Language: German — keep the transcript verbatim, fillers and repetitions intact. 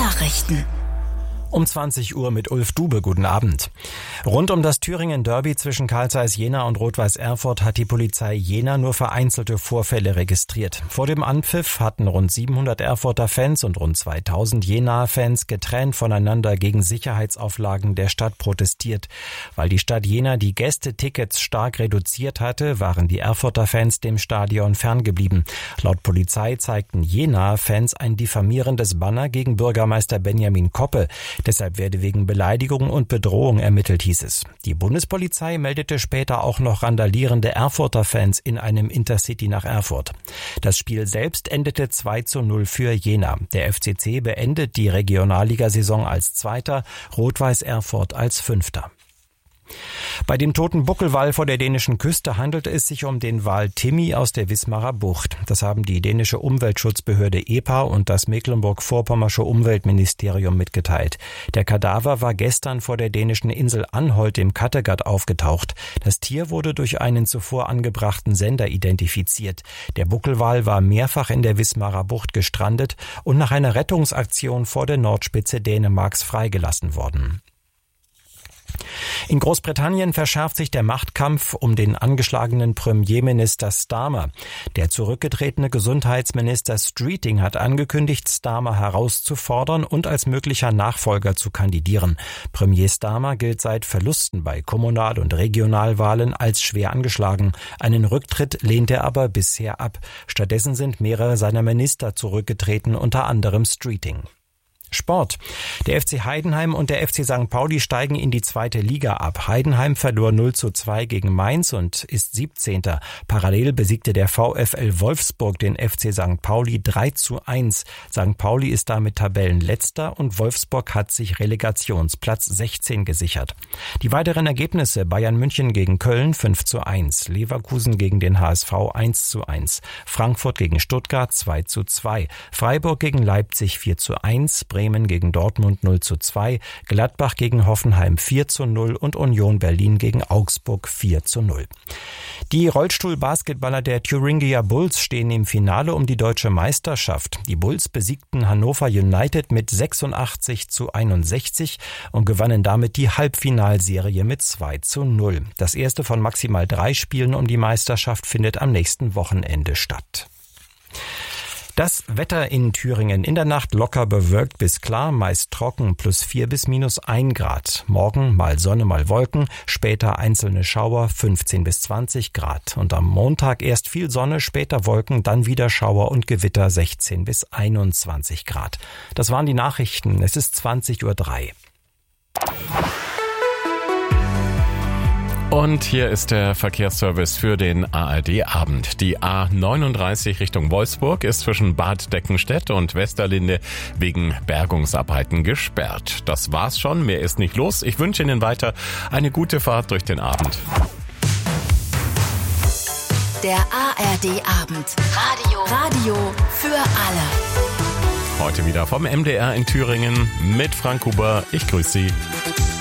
Nachrichten. Um zwanzig Uhr mit Ulf Dube. Guten Abend. Rund um das Thüringen-Derby zwischen Carl Zeiss Jena und Rot-Weiß Erfurt hat die Polizei Jena nur vereinzelte Vorfälle registriert. Vor dem Anpfiff hatten rund siebenhundert Erfurter Fans und rund zweitausend Jenaer Fans getrennt voneinander gegen Sicherheitsauflagen der Stadt protestiert. Weil die Stadt Jena die Gästetickets stark reduziert hatte, waren die Erfurter Fans dem Stadion ferngeblieben. Laut Polizei zeigten Jenaer Fans ein diffamierendes Banner gegen Bürgermeister Benjamin Koppe. Deshalb werde wegen Beleidigung und Bedrohung ermittelt, hieß es. Die Bundespolizei meldete später auch noch randalierende Erfurter Fans in einem Intercity nach Erfurt. Das Spiel selbst endete zwei zu null für Jena. Der F C C beendet die Regionalligasaison als Zweiter, Rot-Weiß Erfurt als Fünfter. Bei dem toten Buckelwal vor der dänischen Küste handelte es sich um den Wal Timmy aus der Wismarer Bucht. Das haben die dänische Umweltschutzbehörde E P A und das Mecklenburg-Vorpommersche Umweltministerium mitgeteilt. Der Kadaver war gestern vor der dänischen Insel Anholt im Kattegat aufgetaucht. Das Tier wurde durch einen zuvor angebrachten Sender identifiziert. Der Buckelwal war mehrfach in der Wismarer Bucht gestrandet und nach einer Rettungsaktion vor der Nordspitze Dänemarks freigelassen worden. In Großbritannien verschärft sich der Machtkampf um den angeschlagenen Premierminister Starmer. Der zurückgetretene Gesundheitsminister Streeting hat angekündigt, Starmer herauszufordern und als möglicher Nachfolger zu kandidieren. Premier Starmer gilt seit Verlusten bei Kommunal- und Regionalwahlen als schwer angeschlagen. Einen Rücktritt lehnt er aber bisher ab. Stattdessen sind mehrere seiner Minister zurückgetreten, unter anderem Streeting. Sport. Der F C Heidenheim und der F C Sankt Pauli steigen in die zweite Liga ab. Heidenheim verlor null zu zwei gegen Mainz und ist siebzehnter. Parallel besiegte der VfL Wolfsburg den F C Sankt Pauli drei zu eins. Sankt Pauli ist damit Tabellenletzter und Wolfsburg hat sich Relegationsplatz sechzehn gesichert. Die weiteren Ergebnisse: Bayern München gegen Köln fünf zu eins, Leverkusen gegen den H S V eins zu eins, Frankfurt gegen Stuttgart zwei zu zwei, Freiburg gegen Leipzig vier zu eins, Bremen gegen Dortmund null zu zwei, Gladbach gegen Hoffenheim vier zu null und Union Berlin gegen Augsburg vier zu null. Die Rollstuhl-Basketballer der Thuringia Bulls stehen im Finale um die deutsche Meisterschaft. Die Bulls besiegten Hannover United mit sechsundachtzig zu einundsechzig und gewannen damit die Halbfinalserie mit zwei zu null. Das erste von maximal drei Spielen um die Meisterschaft findet am nächsten Wochenende statt. Das Wetter in Thüringen: in der Nacht locker bewölkt bis klar, meist trocken, plus vier bis minus ein Grad. Morgen mal Sonne, mal Wolken, später einzelne Schauer, fünfzehn bis zwanzig Grad. Und am Montag erst viel Sonne, später Wolken, dann wieder Schauer und Gewitter, sechzehn bis einundzwanzig Grad. Das waren die Nachrichten. Es ist zwanzig Uhr drei. Und hier ist der Verkehrsservice für den A R D-Abend. Die A neununddreißig Richtung Wolfsburg ist zwischen Bad Deckenstedt und Westerlinde wegen Bergungsarbeiten gesperrt. Das war's schon, mehr ist nicht los. Ich wünsche Ihnen weiter eine gute Fahrt durch den Abend. Der A R D-Abend. Radio. Radio für alle. Heute wieder vom M D R in Thüringen mit Frank Huber. Ich grüße Sie.